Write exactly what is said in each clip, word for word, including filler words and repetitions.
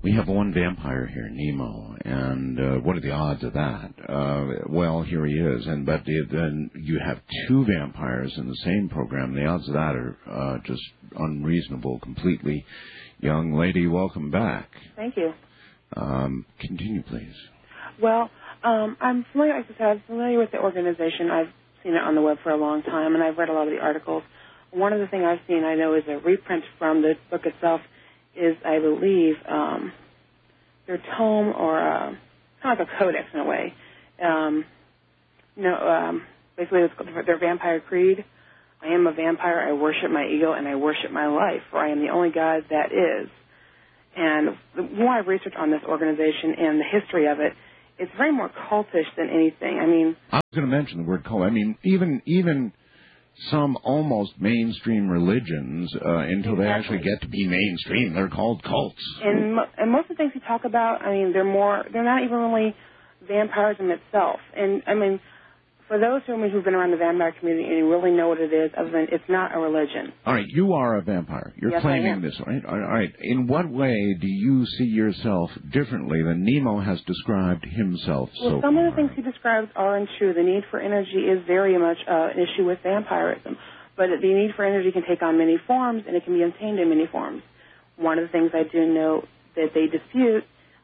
We have one vampire here, Nemo, and uh, what are the odds of that? Uh, well, here he is, and but then you have two vampires in the same program. The odds of that are uh, just unreasonable completely. Young lady, welcome back. Thank you. Um, continue, please. Well, um, I'm familiar, like I said, I'm familiar with the organization. I've seen it on the web for a long time, and I've read a lot of the articles. One of the things I've seen, I know, is a reprint from the book itself is, I believe, um, their tome or uh, kind of like a codex in a way. Um, you know, um, basically it's their vampire creed. I am a vampire, I worship my ego, and I worship my life, for I am the only God that is. And the more I've researched on this organization and the history of it, it's very more cultish than anything. I mean, I was going to mention the word cult. I mean, even even some almost mainstream religions, uh, until exactly. they actually get to be mainstream, they're called cults. And, mo- and most of the things you talk about, I mean, they're more, they're not even really vampirism itself. And, I mean, for those who, I mean, who've been around the vampire community and really know what it is, other than it's not a religion. All right, you are a vampire. You're yes, claiming I am. this, right? All right. In what way do you see yourself differently than Nemo has described himself well, so some far? of the things he describes are untrue. The need for energy is very much uh, an issue with vampirism. But the need for energy can take on many forms, and it can be obtained in many forms. One of the things I do know that they dispute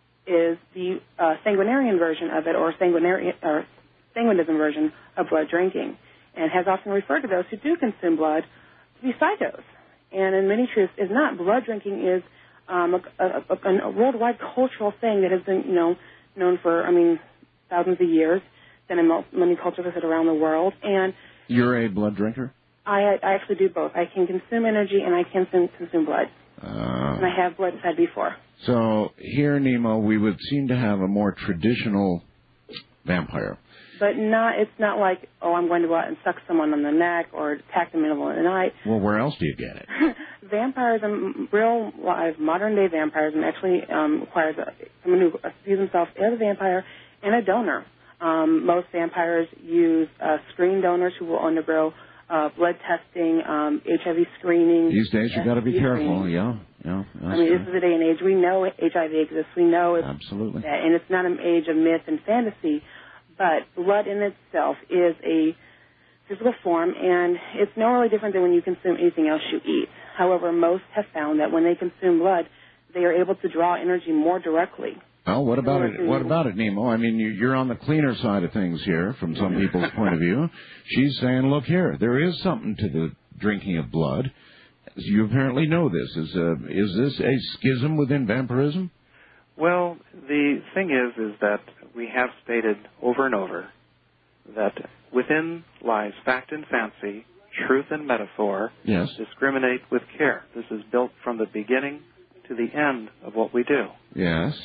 is the uh, sanguinarian version of it, or sanguinarian, or sanguinism version of blood drinking, and has often referred to those who do consume blood to be psychos. And in many truths, is not. Blood drinking is um, a, a, a, a worldwide cultural thing that has been, you know, known for, I mean, thousands of years, then in many cultures around the world. And you're a blood drinker? I, I actually do both. I can consume energy and I can consume, consume blood. Uh, and I have blood fed before. So here, Nemo, we would seem to have a more traditional vampire. But not, it's not like, oh, I'm going to go out and suck someone on the neck or attack them in the middle of the night. Well, where else do you get it? Vampirism, real live, modern-day vampirism actually um, requires a, someone who sees himself as a vampire and a donor. Um, most vampires use uh, screen donors who will undergo uh, blood testing, um, H I V screening. These days you've got to be careful, screening. yeah. yeah I mean, true. this is the day and age. We know H I V exists. We know it's Absolutely. that, and it's not an age of myth and fantasy. But blood in itself is a physical form, and it's no really different than when you consume anything else you eat. However, most have found that when they consume blood, they are able to draw energy more directly. Well, what about it? What about it, Nemo? I mean, you're on the cleaner side of things here, from some people's point of view. She's saying, look here, there is something to the drinking of blood. You apparently know this. Is uh, is this a schism within vampirism? Well, the thing is, is that we have stated over and over that within lies fact and fancy, truth and metaphor. Yes. Discriminate with care. This is built from the beginning to the end of what we do. Yes.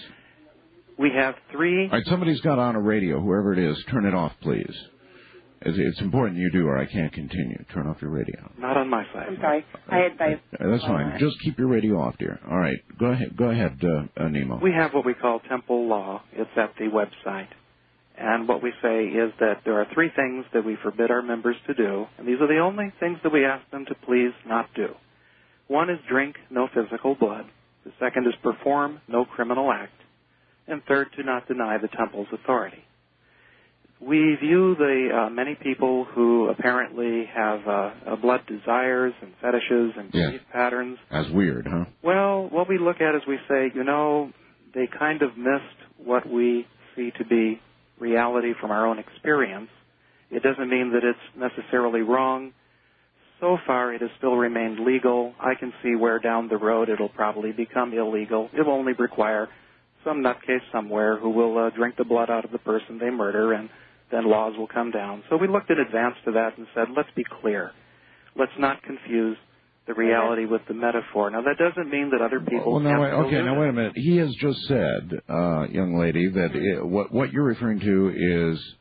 We have three... All right, somebody's got on a radio, whoever it is. Turn it off, please. It's, it's important you do, or I can't continue. Turn off your radio. Not on my side. I'm sorry. I had by... Uh, that's fine. Just keep your radio off, dear. All right. Go ahead, Go ahead, uh, uh, Nemo. We have what we call temple law. It's at the website. And what we say is that there are three things that we forbid our members to do, and these are the only things that we ask them to please not do. One is drink no physical blood. The second is perform no criminal act. And third, to not deny the temple's authority. We view the uh, many people who apparently have uh, uh, blood desires and fetishes and yeah. belief patterns. As weird, huh? Well, what we look at is we say, you know, they kind of missed what we see to be reality from our own experience. It doesn't mean that it's necessarily wrong. So far, it has still remained legal. I can see where down the road it'll probably become illegal. It will only require some nutcase somewhere who will uh, drink the blood out of the person they murder, and then laws will come down. So we looked in advance to that and said, let's be clear. Let's not confuse the reality with the metaphor. Now, that doesn't mean that other people well, now, wait, can't okay, now wait a minute. He has just said, uh, young lady, that it, what, what you're referring to is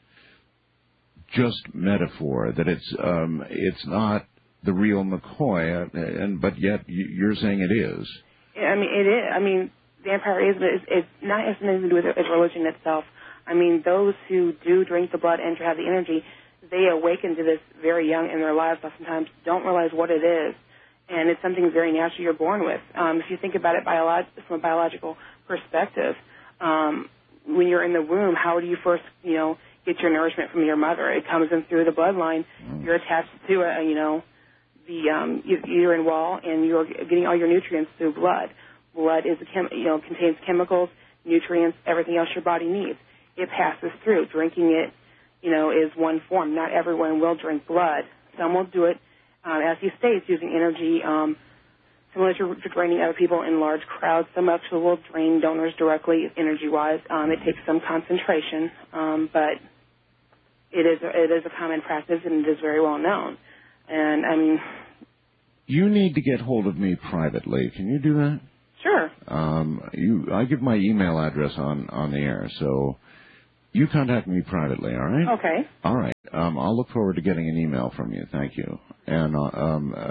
just metaphor, that it's um, it's not the real McCoy, uh, and but yet you're saying it is. I mean, it is. I mean, vampirism is it's not has nothing to do with religion itself. I mean, those who do drink the blood and have the energy, they awaken to this very young in their lives, oftentimes don't realize what it is. and it's something very natural you're born with. Um, if you think about it biolog- from a biological perspective, um, when you're in the womb, how do you first, you know, get your nourishment from your mother? It comes in through the bloodline. Mm. You're attached to, a, you know, the um, uterine wall, and you're getting all your nutrients through blood. Blood is a chem- you know contains chemicals, nutrients, everything else your body needs. It passes through. Drinking it, you know, is one form. Not everyone will drink blood. Some will do it, um, as he states, using energy, um, similar to, to draining other people in large crowds. Some actually will drain donors directly, energy-wise. Um, it takes some concentration, um, but it is a, it is a common practice, and it is very well known. And I mean, you need to get hold of me privately. Can you do that? Sure. Um, you, I give my email address on, on the air, so you contact me privately, all right? Okay. All right. Um, I'll look forward to getting an email from you. Thank you. And uh, um, uh,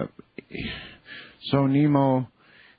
so, Nemo,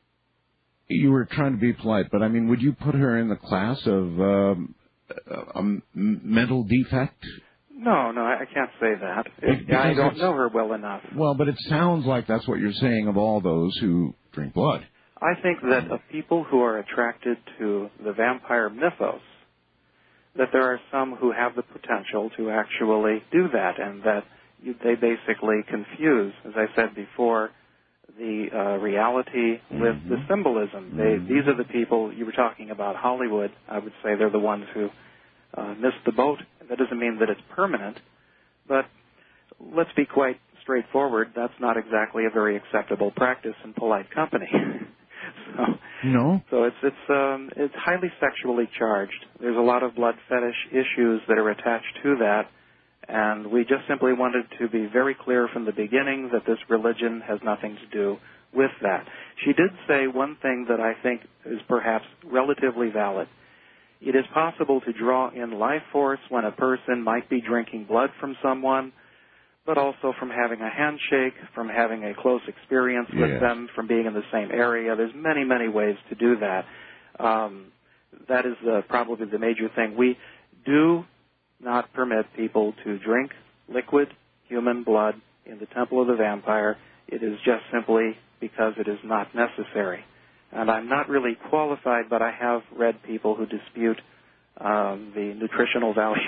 you were trying to be polite, but, I mean, would you put her in the class of um, a, a mental defect? No, no, I can't say that. It, I don't know her well enough. Well, but it sounds like that's what you're saying of all those who drink blood. I think that of people who are attracted to the vampire mythos, that there are some who have the potential to actually do that, and that you, they basically confuse, as I said before, the uh, reality with mm-hmm. the symbolism. They, mm-hmm. These are the people, you were talking about Hollywood, I would say they're the ones who uh, missed the boat. That doesn't mean that it's permanent, but let's be quite straightforward. That's not exactly a very acceptable practice in polite company. so, no. So it's it's um, it's highly sexually charged. There's a lot of blood fetish issues that are attached to that, and we just simply wanted to be very clear from the beginning that this religion has nothing to do with that. She did say one thing that I think is perhaps relatively valid. It is possible to draw in life force when a person might be drinking blood from someone, but also from having a handshake, from having a close experience with yes. them, from being in the same area. There's many, many ways to do that. Um, that is uh, probably the major thing. We do not permit people to drink liquid human blood in the Temple of the Vampire. It is just simply because it is not necessary. And I'm not really qualified, but I have read people who dispute um, the nutritional value.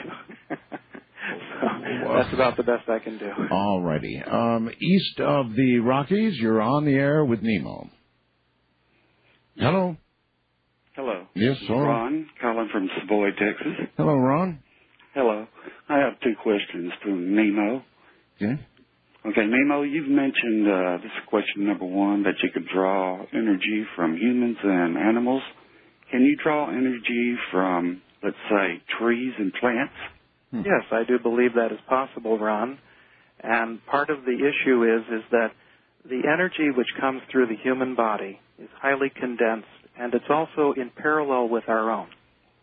So that's about the best I can do. All righty. Um, east of the Rockies, you're on the air with Nemo. Hello. Hello. Yes, sir. Ron, calling from Savoy, Texas. Hello, Ron. Hello. I have two questions for Nemo. Okay. Okay, Nemo, you've mentioned, uh, this is question number one, that you could draw energy from humans and animals. Can you draw energy from, let's say, trees and plants? Hmm. Yes, I do believe that is possible, Ron. And part of the issue is, is that the energy which comes through the human body is highly condensed, and it's also in parallel with our own.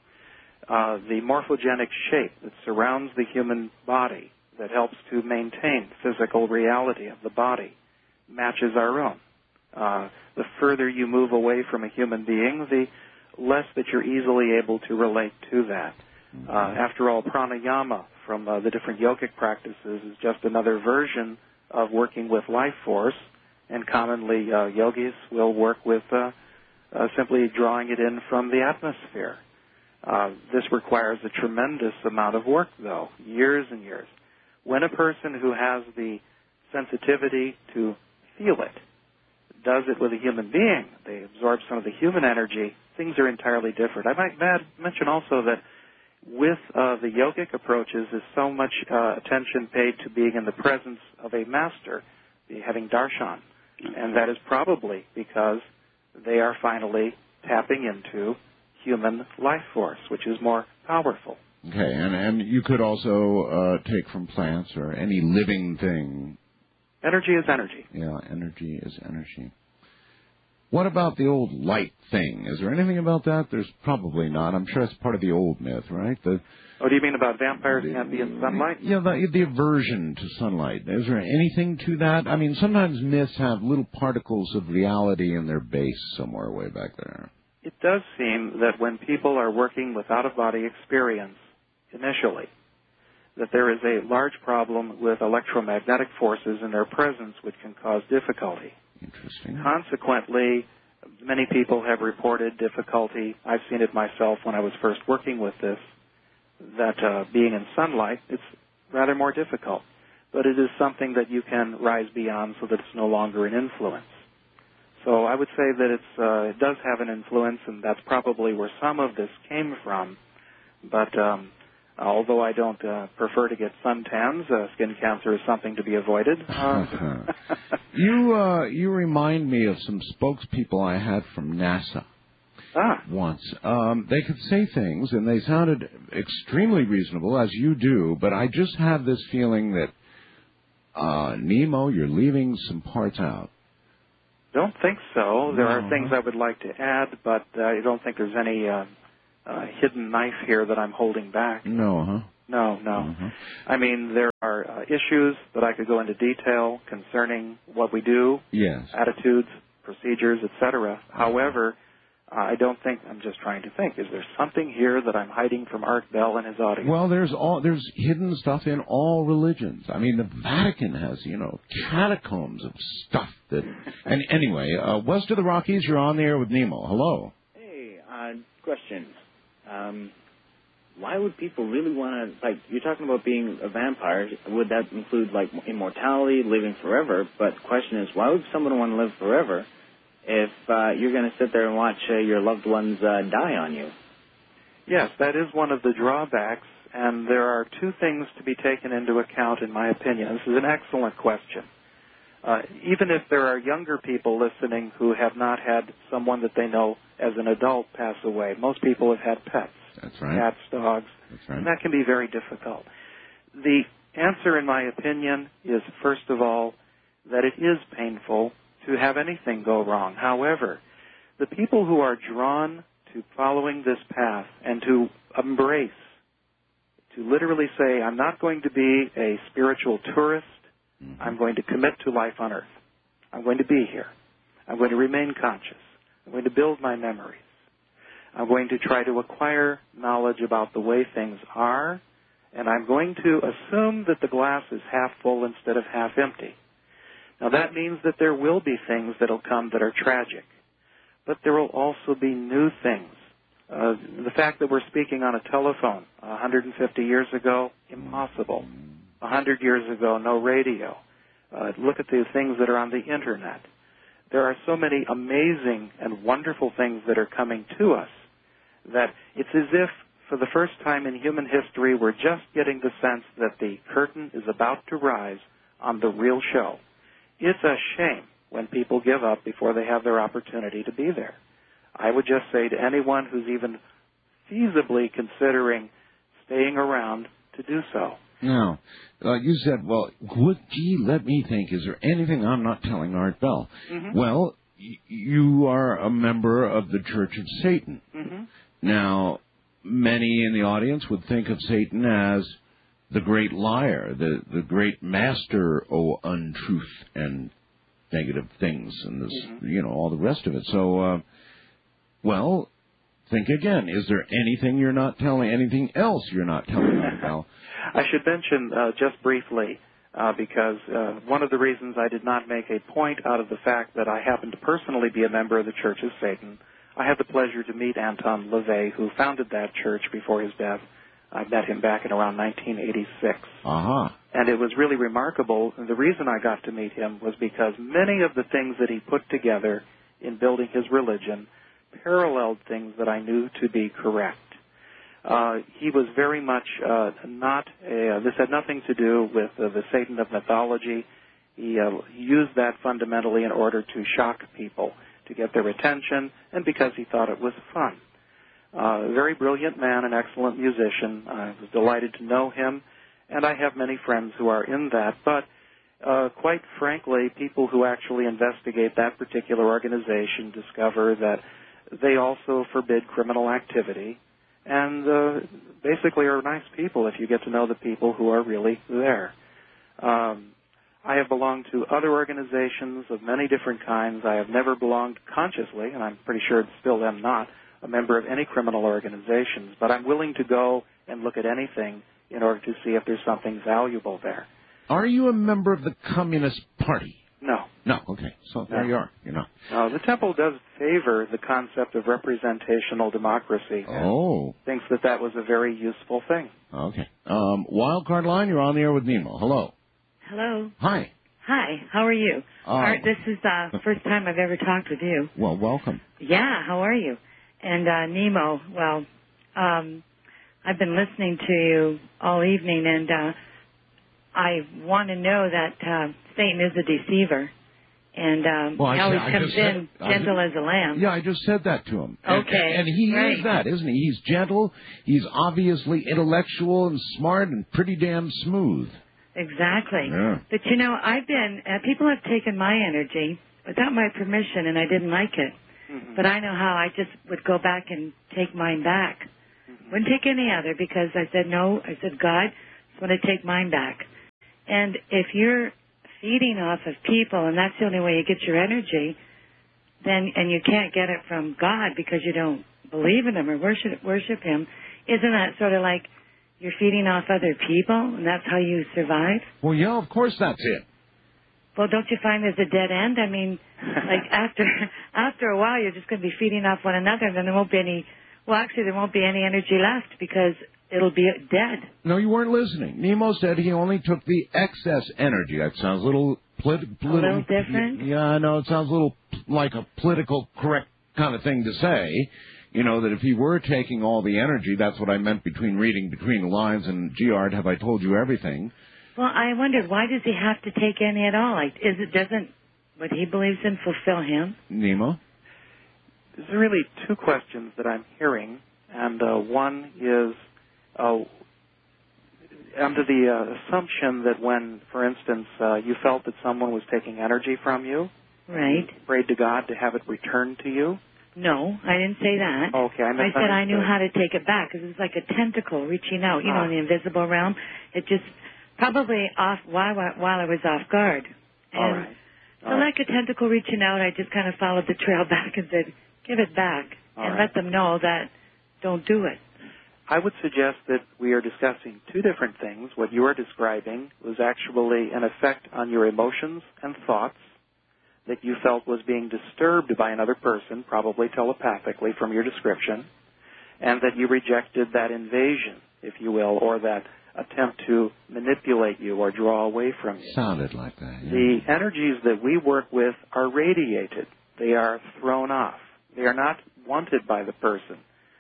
Uh, the morphogenic shape that surrounds the human body that helps to maintain physical reality of the body matches our own. Uh, the further you move away from a human being, the less that you're easily able to relate to that. Uh, after all, pranayama from uh, the different yogic practices is just another version of working with life force, and commonly uh, yogis will work with uh, uh, simply drawing it in from the atmosphere. Uh, this requires a tremendous amount of work, though, years and years. When a person who has the sensitivity to feel it does it with a human being, they absorb some of the human energy, things are entirely different. I might mad, mention also that with uh, the yogic approaches is so much uh, attention paid to being in the presence of a master, having darshan. And that is probably because they are finally tapping into human life force, which is more powerful. Okay, and, and you could also uh, take from plants or any living thing. Energy is energy. Yeah, energy is energy. What about the old light thing? Is there anything about that? There's probably not. I'm sure it's part of the old myth, right? The, oh, do you mean about vampires the, can't be in sunlight? Yeah, the, the aversion to sunlight. Is there anything to that? I mean, sometimes myths have little particles of reality in their base somewhere way back there. It does seem that when people are working with out-of-body experience initially, that there is a large problem with electromagnetic forces in their presence which can cause difficulty. Interesting. Consequently, many people have reported difficulty. I've seen it myself when I was first working with this, that uh, being in sunlight, it's rather more difficult. But it is something that you can rise beyond so that it's no longer an influence. So I would say that it's, uh, it does have an influence, and that's probably where some of this came from. But um, although I don't uh, prefer to get suntans, uh, skin cancer is something to be avoided. Uh, you uh, you remind me of some spokespeople I had from NASA. Ah. Once. Um, they could say things, and they sounded extremely reasonable, as you do, but I just have this feeling that, uh, Nemo, you're leaving some parts out. Don't think so. There No. are things I would like to add, but uh, I don't think there's any uh, uh, hidden knife here that I'm holding back. No, huh? No, no. Uh-huh. I mean, there are uh, issues that I could go into detail concerning what we do, Yes. attitudes, procedures, et cetera. However, Uh, I don't think, I'm just trying to think, is there something here that I'm hiding from Art Bell and his audience? Well, there's all there's hidden stuff in all religions. I mean, the Vatican has, you know, catacombs of stuff that. And anyway, uh, west of the Rockies, you're on the air with Nemo. Hello. Hey, uh, question. Um, why would people really want to, like, you're talking about being a vampire. Would that include, like, immortality, living forever? But the question is, why would someone want to live forever if uh, you're going to sit there and watch uh, your loved ones uh, die on you? Yes, that is one of the drawbacks, and there are two things to be taken into account, in my opinion. This is an excellent question. Uh, even if there are younger people listening who have not had someone that they know as an adult pass away, most people have had pets. That's right. Cats, dogs. That's right. And that can be very difficult. The answer, in my opinion, is, first of all, that it is painful to have anything go wrong. However, the people who are drawn to following this path and to embrace, to literally say, I'm not going to be a spiritual tourist, mm-hmm. I'm going to commit to life on earth. I'm going to be here. I'm going to remain conscious. I'm going to build my memories. I'm going to try to acquire knowledge about the way things are, and I'm going to assume that the glass is half full instead of half empty. Now, that means that there will be things that will come that are tragic, but there will also be new things. Uh, the fact that we're speaking on a telephone one hundred fifty years ago, impossible. one hundred years ago, no radio. Uh, look at the things that are on the Internet. There are so many amazing and wonderful things that are coming to us that it's as if, for the first time in human history, we're just getting the sense that the curtain is about to rise on the real show. It's a shame when people give up before they have their opportunity to be there. I would just say to anyone who's even feasibly considering staying around to do so. Now, uh, you said, well, would, gee, let me think, is there anything I'm not telling Art Bell? Mm-hmm. Well, y- you are a member of the Church of Satan. Mm-hmm. Now, many in the audience would think of Satan as the great liar, the, the great master of untruth and negative things and this, mm-hmm. you know, all the rest of it. So, uh, well, think again. Is there anything you're not telling, anything else you're not telling Art Bell? I should mention uh, just briefly, uh, because uh, one of the reasons I did not make a point out of the fact that I happen to personally be a member of the Church of Satan, I had the pleasure to meet Anton LaVey, who founded that church before his death. I met him back in around nineteen eighty-six. Uh-huh. And it was really remarkable. And the reason I got to meet him was because many of the things that he put together in building his religion paralleled things that I knew to be correct. Uh, he was very much uh, not, a, uh, this had nothing to do with uh, the Satan of mythology. He, uh, he used that fundamentally in order to shock people, to get their attention, and because he thought it was fun. Uh, a very brilliant man, an excellent musician. I was delighted to know him, and I have many friends who are in that. But uh, quite frankly, people who actually investigate that particular organization discover that they also forbid criminal activity, and uh, basically are nice people if you get to know the people who are really there. Um, I have belonged to other organizations of many different kinds. I have never belonged consciously, and I'm pretty sure still am not, a member of any criminal organizations, but I'm willing to go and look at anything in order to see if there's something valuable there. Are you a member of the Communist Party? No. No, okay. So there No. you are, you know. No, the temple does favor the concept of representational democracy. and Oh, Thinks that that was a very useful thing. okay. Um, Wildcard Line, you're on the air with Nemo. Hello. Hello. Hi. Hi. How are you? Uh, Art, this is uh, the first time I've ever talked with you. Well, welcome. Yeah. How are you? And uh, Nemo. Well, um, I've been listening to you all evening, and uh, I want to know that uh, Satan is a deceiver, and um, Well, I he always said- I comes just in said- I gentle just- as a lamb. Yeah, I just said that to him. And, Okay, And he right. is that, isn't he? He's gentle, he's obviously intellectual and smart and pretty damn smooth. Exactly. Yeah. But you know, I've been uh, people have taken my energy without my permission, and I didn't like it. Mm-hmm. But I know how I just would go back and take mine back. Mm-hmm. Wouldn't take any other because I said no. I said, God, I want to take mine back. And if you're feeding off of people, and that's the only way you get your energy, then and you can't get it from God because you don't believe in Him or worship worship Him, isn't that sort of like you're feeding off other people, and that's how you survive? Well, yeah, of course that's it. Well, don't you find there's a dead end? I mean, like after after a while, you're just going to be feeding off one another, and then there won't be any. Well, actually, there won't be any energy left because it'll be dead. No, you weren't listening. Nemo said he only took the excess energy. That sounds a little polit- A little different? Yeah, I know. It sounds a little like a political correct kind of thing to say. You know, that if he were taking all the energy, that's what I meant between reading between the lines and, gee, Art, have I told you everything? Well, I wondered, why does he have to take any at all? Like, is it doesn't what he believes in fulfill him? Nemo? There's really two questions that I'm hearing, and uh, one is uh, under the uh, assumption that when, for instance, uh, you felt that someone was taking energy from you, Right. you prayed to God to have it returned to you. No, I didn't say that. Okay, I I said I knew misunderstood. how to take it back because it's like a tentacle reaching out, you know, Ah. in the invisible realm. It just probably off while while I was off guard. And All right. so All right. like a tentacle reaching out, I just kind of followed the trail back and said, give it back All and right. let them know that don't do it. I would suggest that we are discussing two different things. What you are describing was actually an effect on your emotions and thoughts that you felt was being disturbed by another person, probably telepathically from your description, and that you rejected that invasion, if you will, or that attempt to manipulate you or draw away from you. Sounded like that. Yeah. The energies that we work with are radiated. They are thrown off. They are not wanted by the person.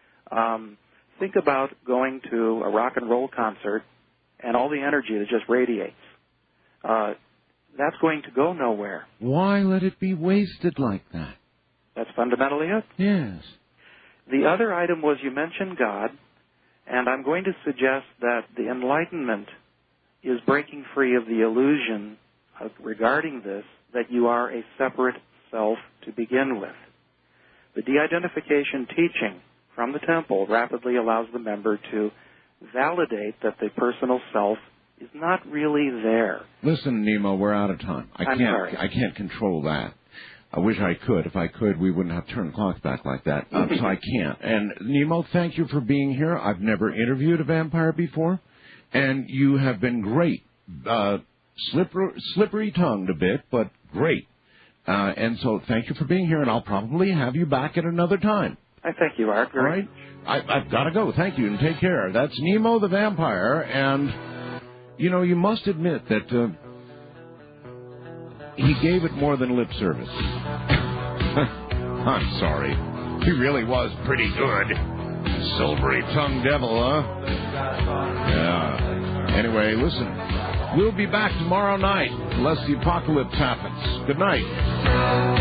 Um, think about going to a rock and roll concert and all the energy that just radiates. Uh, that's going to go nowhere. Why let it be wasted like that? That's fundamentally it. Yes. The other item was you mentioned God, and I'm going to suggest that the enlightenment is breaking free of the illusion of, regarding this, that you are a separate self to begin with. The de-identification teaching from the temple rapidly allows the member to validate that the personal self is not really there. Listen, Nemo, we're out of time. I I'm can't. sorry. I can't control that. I wish I could. If I could, we wouldn't have turned the clocks back like that. Um, so I can't. And Nemo, thank you for being here. I've never interviewed a vampire before, and you have been great. Uh, slippery, slippery tongued a bit, but great. Uh, and so thank you for being here, and I'll probably have you back at another time. I thank you, Art. All right? I, I've got to go. Thank you, and take care. That's Nemo the vampire, and, you know, you must admit that uh, he gave it more than lip service. I'm sorry. He really was pretty good. Silvery-tongued devil, huh? Yeah. Anyway, listen, we'll be back tomorrow night unless the apocalypse happens. Good night.